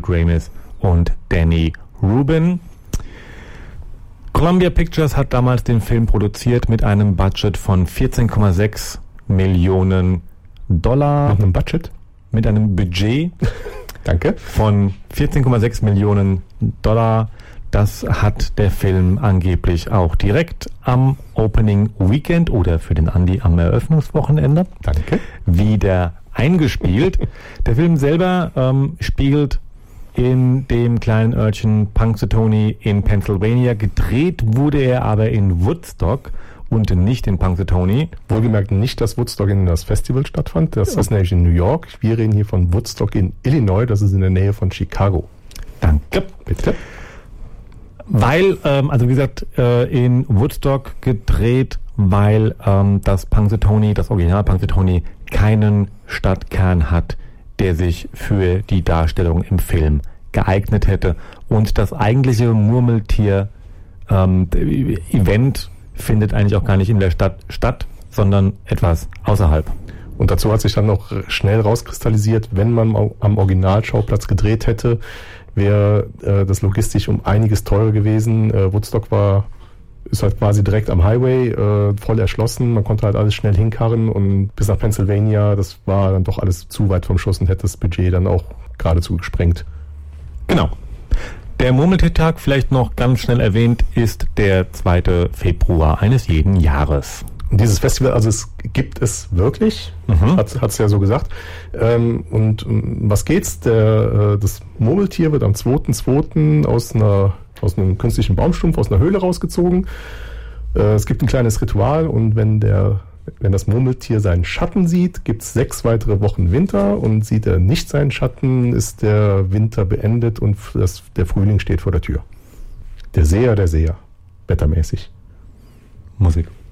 Ramis und Danny Rubin. Columbia Pictures hat damals den Film produziert mit einem Budget von 14,6 Millionen Dollar. Mit einem Budget? Mit einem Budget. Danke. Von 14,6 Millionen Dollar. Das hat der Film angeblich auch direkt am Opening Weekend oder für den Andi am Eröffnungswochenende Danke. wieder eingespielt. Der Film selber spielt in dem kleinen Örtchen Punxsutawney in Pennsylvania. Gedreht wurde er aber in Woodstock und nicht in Punxsutawney. Wohlgemerkt nicht, dass Woodstock in das Festival stattfand. Das ist nämlich in New York. Wir reden hier von Woodstock in Illinois. Das ist in der Nähe von Chicago. Danke. Bitte. Weil, also wie gesagt, in Woodstock gedreht, weil das Punxsutawney, das Original Punxsutawney, keinen Stadtkern hat, der sich für die Darstellung im Film geeignet hätte. Und das eigentliche Murmeltier-Event findet eigentlich auch gar nicht in der Stadt statt, sondern etwas außerhalb. Und dazu hat sich dann noch schnell rauskristallisiert, wenn man am Originalschauplatz gedreht hätte, wäre das logistisch um einiges teurer gewesen. Woodstock ist halt quasi direkt am Highway, voll erschlossen. Man konnte halt alles schnell hinkarren und bis nach Pennsylvania, das war dann doch alles zu weit vom Schuss und hätte das Budget dann auch geradezu gesprengt. Genau. Der Murmeltiertag, vielleicht noch ganz schnell erwähnt, ist der 2. Februar eines jeden Jahres. Und dieses Festival, also es gibt es wirklich, hat es ja so gesagt. Und was geht's? Das Murmeltier wird am 2.2. aus einem künstlichen Baumstumpf, aus einer Höhle rausgezogen. Es gibt ein kleines Ritual und wenn das Murmeltier seinen Schatten sieht, gibt es 6 weitere Wochen Winter und sieht er nicht seinen Schatten, ist der Winter beendet und der Frühling steht vor der Tür. Der Seher, wettermäßig. Musik.